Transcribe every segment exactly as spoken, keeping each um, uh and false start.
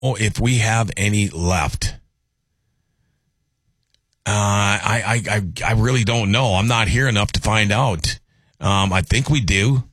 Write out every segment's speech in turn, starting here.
if we have any left. Uh, I, I, I, I really don't know. I'm not here enough to find out. Um, I think we do.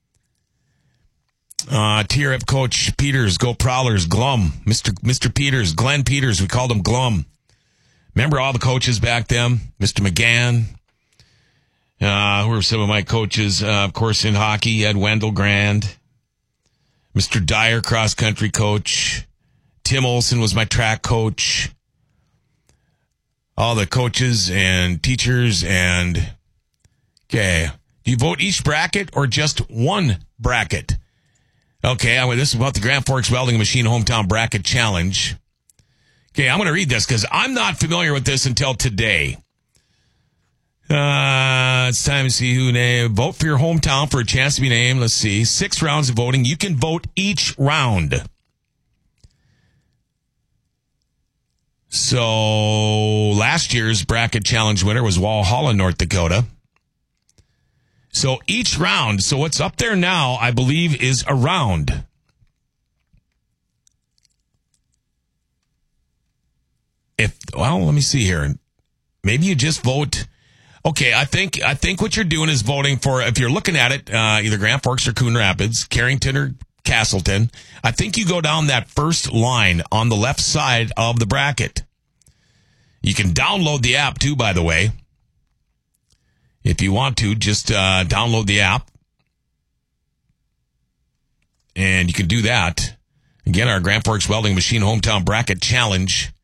Uh, T R F coach Peters, go Prowlers, Glum, Mister Mister Peters, Glenn Peters, we called him Glum. Remember all the coaches back then? Mister McGann. Uh, who were some of my coaches? Uh, of course, in hockey, Ed Wendell Grand. Mister Dyer, cross-country coach. Tim Olson was my track coach. All the coaches and teachers and... Okay. Do you vote each bracket or just one bracket? Okay, I mean, this is about the Grand Forks Welding Machine Hometown Bracket Challenge. Okay, I'm going to read this because I'm not familiar with this until today. Uh, it's time to see who name. Vote for your hometown for a chance to be named. Let's see. Six rounds of voting. You can vote each round. So last year's bracket challenge winner was Walhalla, North Dakota. So each round, so what's up there now, I believe, is a round. If, well, let me see here. Maybe you just vote. Okay, I think I think what you're doing is voting for, if you're looking at it, uh, either Grand Forks or Coon Rapids, Carrington or Castleton. I think you go down that first line on the left side of the bracket. You can download the app too, by the way. If you want to, just uh, download the app. And you can do that. Again, our Grand Forks Welding Machine Hometown Bracket Challenge.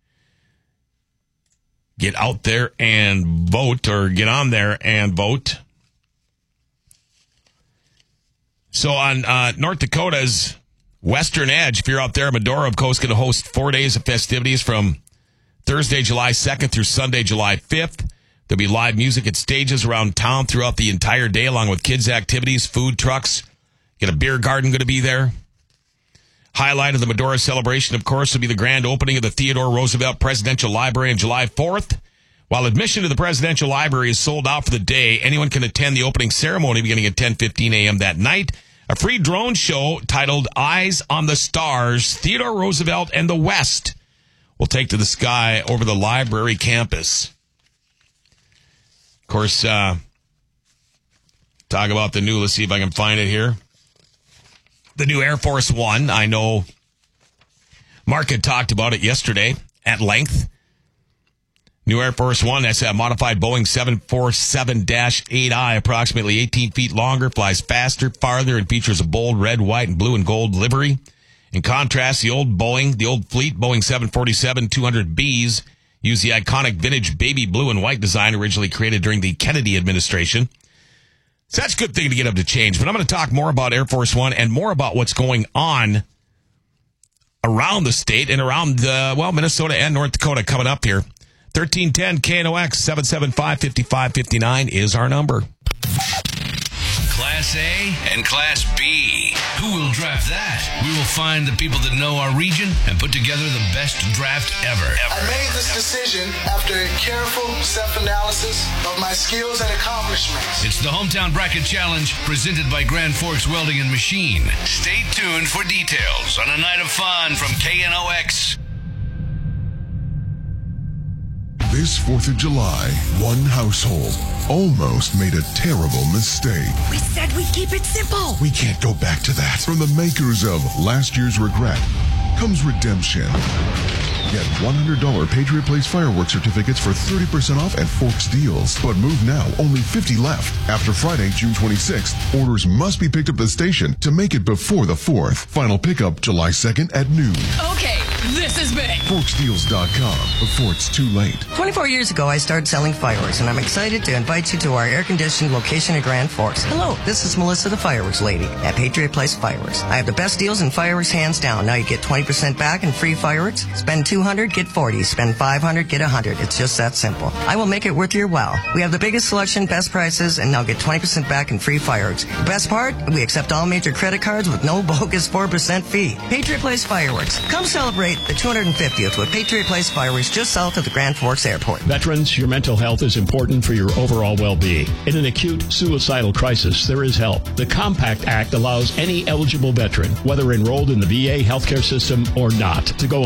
Get out there and vote, or get on there and vote. So on uh, North Dakota's Western Edge, if you're out there, Medora, of course, going to host four days of festivities from Thursday, July second through Sunday, July fifth. There'll be live music at stages around town throughout the entire day, along with kids' activities, food trucks. Get a beer garden going to be there. Highlight of the Medora celebration, of course, will be the grand opening of the Theodore Roosevelt Presidential Library on July fourth. While admission to the Presidential Library is sold out for the day, anyone can attend the opening ceremony beginning at ten fifteen a.m. that night. A free drone show titled Eyes on the Stars, Theodore Roosevelt and the West will take to the sky over the library campus. Of course, uh, talk about the new, let's see if I can find it here. The new Air Force One. I know Mark had talked about it yesterday at length. New Air Force One, that's a modified Boeing seven forty-seven dash eight I, approximately eighteen feet longer, flies faster, farther, and features a bold red, white, and blue and gold livery. In contrast, the old Boeing, the old fleet Boeing seven forty-seven two hundred Bs use the iconic vintage baby blue and white design originally created during the Kennedy administration. So that's a good thing to get up to change. But I'm going to talk more about Air Force One and more about what's going on around the state and around, uh, well, Minnesota and North Dakota coming up here. thirteen ten K N O X, seven seven five, five five five nine is our number. Class A and Class B. Who will draft that? We will find the people that know our region and put together the best draft ever. ever. I made this decision after a careful self-analysis of my skills and accomplishments. It's the Hometown Bracket Challenge presented by Grand Forks Welding and Machine. Stay tuned for details on a night of fun from K N O X. This fourth of July, one household almost made a terrible mistake. We said we'd keep it simple. We can't go back to that. From the makers of Last Year's Regret comes redemption. Get one hundred dollars Patriot Place fireworks certificates for thirty percent off at Forks Deals. But move now, only fifty left. After Friday, June twenty-sixth, orders must be picked up at the station to make it before the fourth. Final pickup July second at noon. Okay, this is big. Forks Deals dot com before it's too late. twenty-four years ago, I started selling fireworks, and I'm excited to invite you to our air-conditioned location at Grand Forks. Hello, this is Melissa, the fireworks lady at Patriot Place Fireworks. I have the best deals in fireworks hands down. Now you get twenty percent back in free fireworks. Spend two hundred, get forty. Spend five hundred, get one hundred. It's just that simple. I will make it worth your while. We have the biggest selection, best prices, and now get twenty percent back in free fireworks. The best part, we accept all major credit cards with no bogus four percent fee. Patriot Place Fireworks. Come celebrate celebrate the two hundred fiftieth with Patriot Place Fireworks just south of the Grand Forks Airport. Veterans, your mental health is important for your overall well-being. In an acute suicidal crisis, there is help. The Compact Act allows any eligible veteran, whether enrolled in the V A healthcare system or not, to go